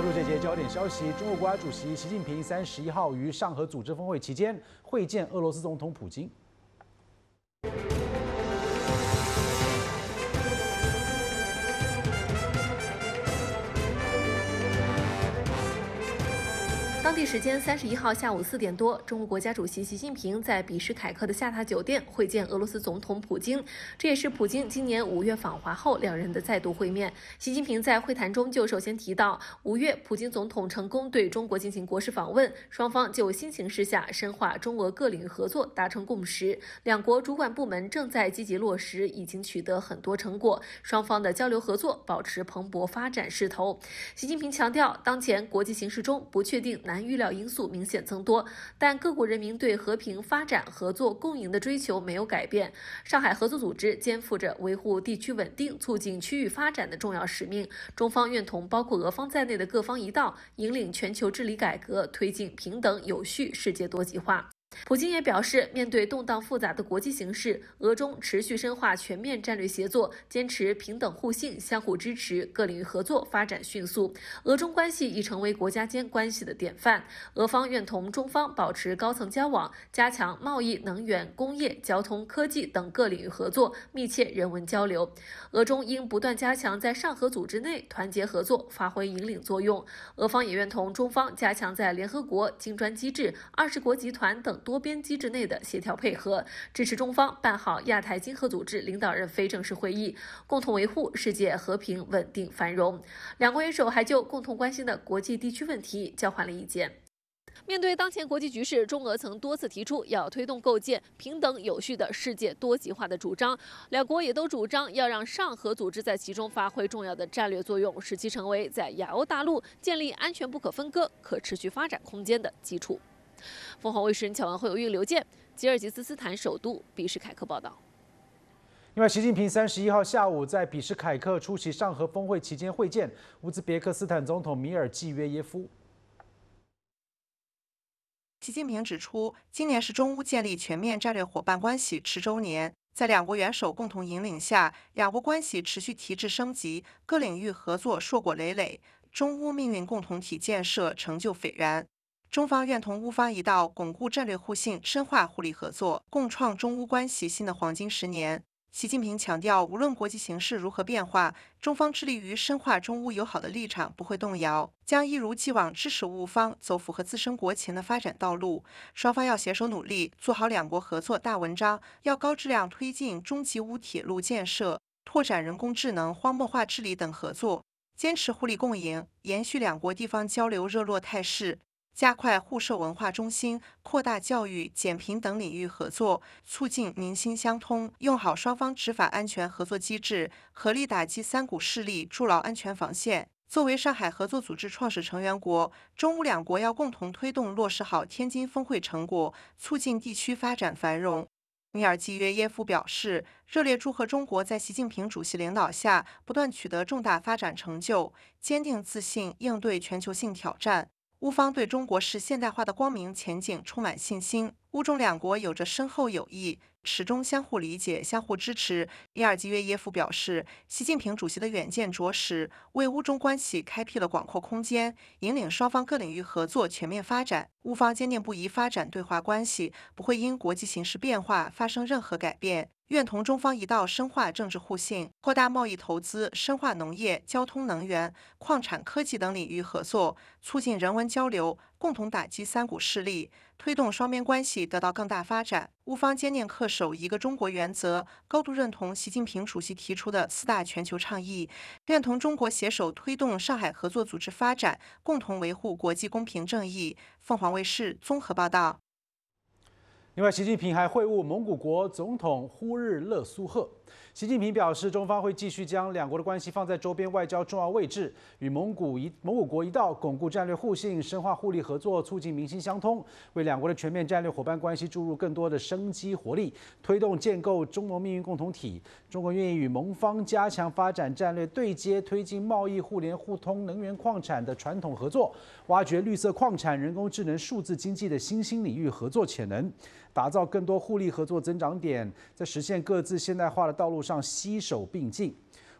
入这节焦点消息，中国国家主席习近平31号于上合组织峰会期间会见俄罗斯总统普京。 当地时间31号下午4点多，中国国家主席习近平在比什凯克的下榻酒店会见俄罗斯总统普京，这也是普京今年5月访华后两人的再度会面。习近平在会谈中就首先提到，5月普京总统成功对中国进行国事访问，双方就新形势下深化中俄各领域合作达成共识，两国主管部门正在积极落实，已经取得很多成果，双方的交流合作保持蓬勃发展势头。习近平强调，当前国际形势中不确定难预料因素明显增多，但各国人民对和平发展、合作共赢的追求没有改变。上海合作组织肩负着维护地区稳定、促进区域发展的重要使命，中方愿同包括俄方在内的各方一道，引领全球治理改革，推进平等有序世界多极化。普京也表示，面对动荡复杂的国际形势，俄中持续深化全面战略协作，坚持平等互信、相互支持，各领域合作发展迅速。俄中关系已成为国家间关系的典范。俄方愿同中方保持高层交往，加强贸易、能源、工业、交通、科技等各领域合作，密切人文交流。俄中应不断加强在上合组织内团结合作，发挥引领作用。俄方也愿同中方加强在联合国、金砖机制、20国集团等多边机制内的协调配合，支持中方办好亚太经合组织领导人非正式会议，共同维护世界和平、稳定、繁荣。两国元首还就共同关心的国际地区问题交换了意见。面对当前国际局势，中俄曾多次提出要推动构建平等有序的世界多极化的主张，两国也都主张要让上合组织在其中发挥重要的战略作用，使其成为在亚欧大陆建立安全不可分割、可持续发展空间的基础。凤凰卫视人巧文会有运刘健，吉尔吉斯斯坦首都比什凯克报道。 另外，习近平31号下午在比什凯克出席上合峰会期间会见乌兹别克斯坦总统米尔季约耶夫。 习近平指出，今年是中乌建立全面战略伙伴关系10周年，在两国元首共同引领下，两国关系持续提质升级，各领域合作硕果累累，中乌命运共同体建设成就斐然。中方愿同乌方一道，巩固战略互信，深化互利合作，共创中乌关系新的黄金10年。习近平强调，无论国际形势如何变化，中方致力于深化中乌友好的立场不会动摇，将一如既往支持乌方走符合自身国情的发展道路。双方要携手努力，做好两国合作大文章，要高质量推进中吉乌铁路建设，拓展人工智能、荒漠化治理等合作，坚持互利共赢，延续两国地方交流热络态势。加快互设文化中心，扩大教育、减贫等领域合作，促进民心相通，用好双方执法安全合作机制，合力打击三股势力，筑牢安全防线。作为上海合作组织创始成员国，中乌两国要共同推动落实好天津峰会成果，促进地区发展繁荣。米尔季约耶夫表示，热烈祝贺中国在习近平主席领导下不断取得重大发展成就，坚定自信应对全球性挑战。乌方对中国式现代化的光明前景充满信心，乌中两国有着深厚友谊，始终相互理解、相互支持。米尔季约耶夫表示，习近平主席的远见卓识，为乌中关系开辟了广阔空间，引领双方各领域合作全面发展。乌方坚定不移发展对华关系，不会因国际形势变化发生任何改变。愿同中方一道深化政治互信，扩大贸易投资，深化农业、交通、能源、矿产、科技等领域合作，促进人文交流，共同打击三股势力，推动双边关系得到更大发展。乌方坚定恪守一个中国原则，高度认同习近平主席提出的4大全球倡议，愿同中国携手推动上海合作组织发展，共同维护国际公平正义。凤凰卫视综合报道。 另外，习近平还会晤蒙古国总统呼日勒苏赫。习近平表示，中方会继续将两国的关系放在周边外交重要位置，与蒙古国一道巩固战略互信，深化互利合作，促进民心相通，为两国的全面战略伙伴关系注入更多的生机活力，推动建构中蒙命运共同体。中国愿意与蒙方加强发展战略对接，推进贸易互联互通、能源矿产的传统合作，挖掘绿色矿产、人工智能、数字经济的新兴领域合作潜能。打造更多互利合作增长点，在实现各自现代化的道路上携手并进。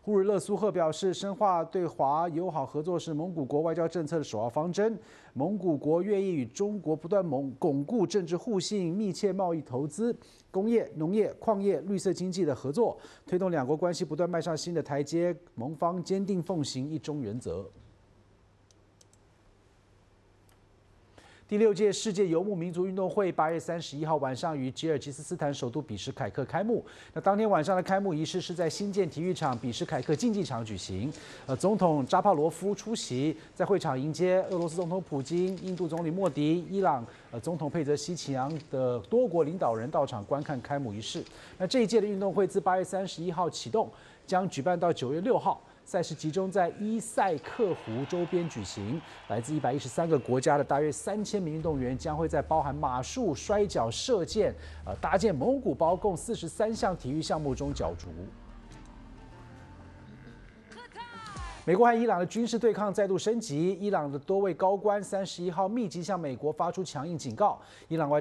呼日勒苏赫表示，深化对华友好合作是蒙古国外交政策的首要方针。蒙古国愿意与中国不断巩固政治互信、密切贸易投资、工业、农业、矿业、绿色经济的合作，推动两国关系不断迈上新的台阶。蒙方坚定奉行一中原则。第6届世界游牧民族运动会8月31号晚上于吉尔吉斯斯坦首都比什凯克开幕。那当天晚上的开幕仪式是在新建体育场比什凯克竞技场举行。总统扎帕罗夫出席，在会场迎接俄罗斯总统普京、印度总理莫迪、伊朗总统佩泽希奇扬的多国领导人到场观看开幕仪式。那这一届的运动会自8月31号启动，将举办到9月6号。赛事集中在伊塞克湖周边举行，来自113个国家的大约3000名运动员将会在包含马术、摔跤、射箭、搭建蒙古包共43项体育项目中角逐。美国和伊朗的军事对抗再度升级，伊朗的多位高官31号密集向美国发出强硬警告。伊朗外